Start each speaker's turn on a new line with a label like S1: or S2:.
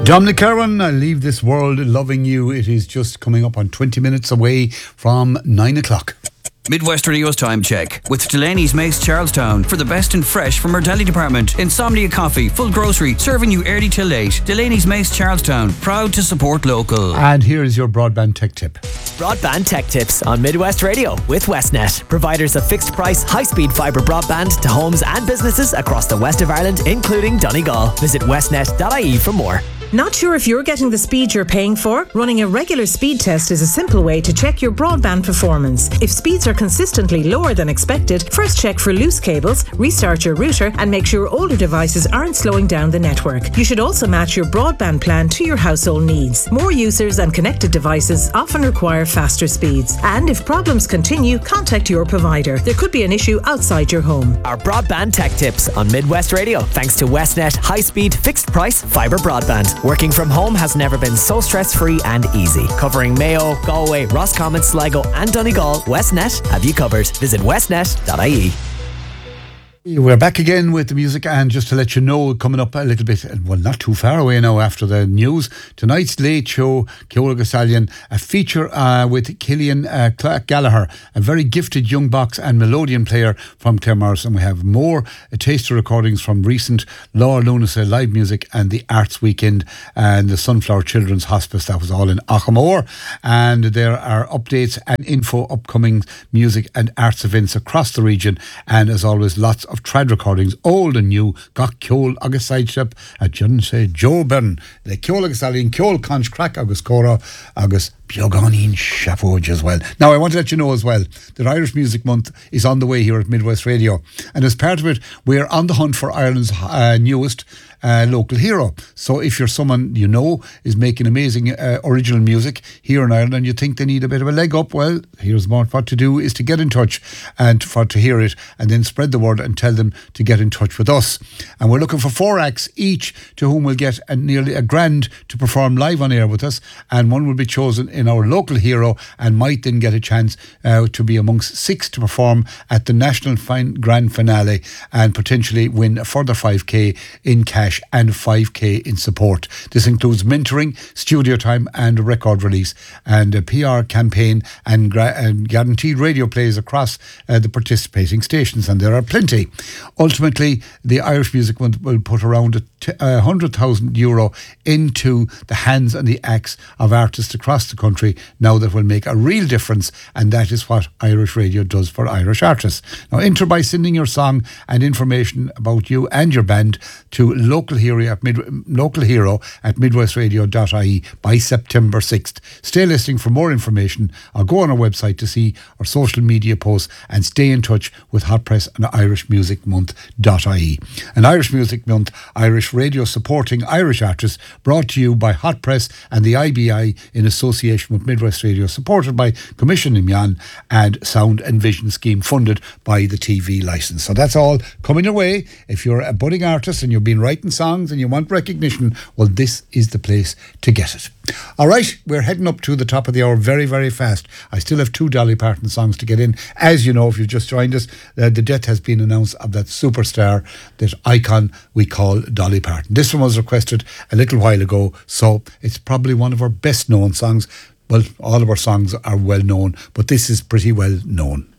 S1: Dominic Kerwin, I leave this world loving you. It is just coming up on 20 minutes away from 9 o'clock.
S2: Midwest Radio's time check with Delaney's Mace Charlestown for the best and fresh from our deli department. Insomnia Coffee, full grocery, serving you early till late. Delaney's Mace Charlestown, proud to support local.
S1: And here is your broadband tech tip.
S3: Broadband tech tips on Midwest Radio with Westnet, providers of fixed price, high-speed fibre broadband to homes and businesses across the west of Ireland, including Donegal. Visit westnet.ie for more.
S4: Not sure if you're getting the speed you're paying for? Running a regular speed test is a simple way to check your broadband performance. If speeds are consistently lower than expected, first check for loose cables, restart your router, and make sure older devices aren't slowing down the network. You should also match your broadband plan to your household needs. More users and connected devices often require faster speeds. And if problems continue, contact your provider. There could be an issue outside your home.
S3: Our broadband tech tips on Midwest Radio, thanks to Westnet high-speed fixed price fibre broadband. Working from home has never been so stress-free and easy. Covering Mayo, Galway, Roscommon, Sligo and Donegal, Westnet have you covered. Visit westnet.ie.
S1: We're back again with the music, and just to let you know, coming up a little bit, well, not too far away now after the news, tonight's Late Show, Ceola Gasalian, a feature with Killian Gallagher, a very gifted young box and melodeon player from Claremorris, and we have more taster recordings from recent Law Lunacy live music and the Arts Weekend and the Sunflower Children's Hospice. That was all in Ochamore, and there are updates and info, upcoming music and arts events across the region, and as always, lots of trad recordings, old and new. Gach Ceol agus sideship a Jun say Joe Byrne le Ceol agus Alin Ceol Conch Crack agus Cora agus Bioganin Shafoj as well. Now I want to let you know as well that Irish Music Month is on the way here at Midwest Radio, and as part of it we're on the hunt for Ireland's newest local hero. So if you're someone you know is making amazing original music here in Ireland and you think they need a bit of a leg up, well, here's what to do is to get in touch and to hear it and then spread the word and tell them to get in touch with us. And we're looking for 4 acts each to whom we'll get nearly £1,000 to perform live on air with us, and one will be chosen in our local hero and might then get a chance to be amongst 6 to perform at the National Grand Finale and potentially win a further 5k in cash and 5k in support. This includes mentoring, studio time and a record release, and a PR campaign and guaranteed radio plays across the participating stations, and there are plenty. Ultimately, the Irish Music Month will put around €100,000 into the hands and the acts of artists across the country now that will make a real difference, and that is what Irish Radio does for Irish artists. Now enter by sending your song and information about you and your band to local hero at midwestradio.ie by September 6th. Stay listening for more information or go on our website to see our social media posts, and stay in touch with Hot Press and irishmusicmonth.ie. And Irish Music Month, Irish Radio supporting Irish artists, brought to you by Hot Press and the IBI in association with Midwest Radio, supported by Commission Imyan and Sound and Vision Scheme, funded by the TV licence. So that's all coming your way. If you're a budding artist and you've been writing songs and you want recognition, well, this is the place to get it. All right, we're heading up to the top of the hour very, very fast. I still have 2 Dolly Parton songs to get in. As you know, if you've just joined us, the death has been announced of that superstar, that icon we call Dolly Parton. This one was requested a little while ago, so it's probably one of our best known songs. Well, all of our songs are well known, but this is pretty well known.